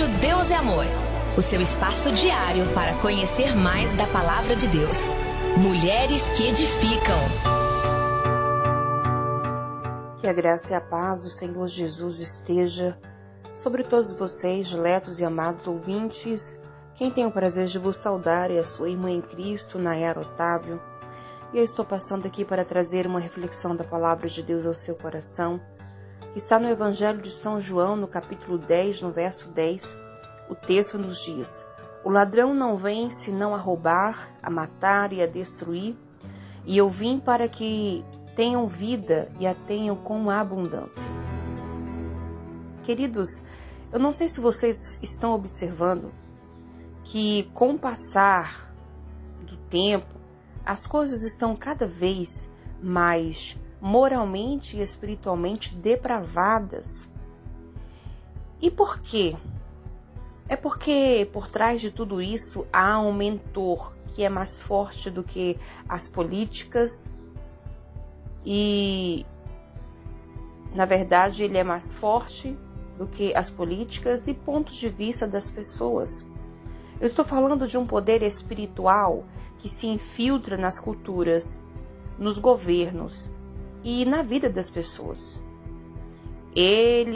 Rádio Deus é Amor, o seu espaço diário para conhecer mais da Palavra de Deus. Mulheres que edificam. Que a graça e a paz do Senhor Jesus esteja sobre todos vocês, diletos e amados ouvintes. Quem tem o prazer de vos saudar é a sua irmã em Cristo, Nayara Otávio. E eu estou passando aqui para trazer uma reflexão da Palavra de Deus ao seu coração, que está no Evangelho de São João, no capítulo 10, no verso 10. O texto nos diz: o ladrão não vem senão a roubar, a matar e a destruir, e eu vim para que tenham vida e a tenham com abundância. Queridos, eu não sei se vocês estão observando que com o passar do tempo, as coisas estão cada vez mais moralmente e espiritualmente depravadas. E por quê? É porque por trás de tudo isso há um mentor que é mais forte do que as políticas e, na verdade, ele é mais forte do que as políticas e pontos de vista das pessoas. Eu estou falando de um poder espiritual que se infiltra nas culturas, nos governos e na vida das pessoas. Ele